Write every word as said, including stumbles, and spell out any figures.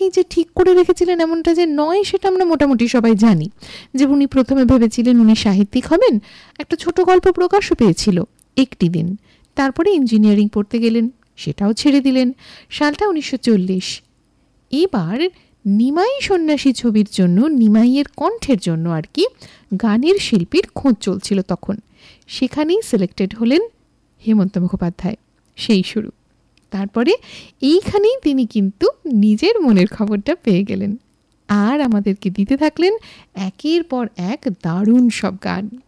যে ঠিক করে রেখেছিলেন এমনটা যে নয়, সেটা আমরা মোটামুটি সবাই জানি। যে উনি প্রথমে ভেবেছিলেন উনি সাহিত্যিক হবেন, একটা ছোট গল্প প্রকাশও পেয়েছিল একটি দিন। তারপরে ইঞ্জিনিয়ারিং পড়তে গেলেন, সেটাও ছেড়ে দিলেন। সালটা উনিশশো চল্লিশ। এবার নিমাই সন্ন্যাসী ছবির জন্য, নিমাইয়ের কণ্ঠের জন্য আর কি, গানের শিল্পীর খোঁজ চলছিল তখন। সেখানেই সিলেক্টেড হলেন হেমন্ত মুখোপাধ্যায়। সেই শুরু। তারপরে এইখানেই তিনি কিন্তু নিজের মনের খবরটা পেয়ে গেলেন আর আমাদেরকে দিতে থাকলেন একের পর এক দারুণ সব গান।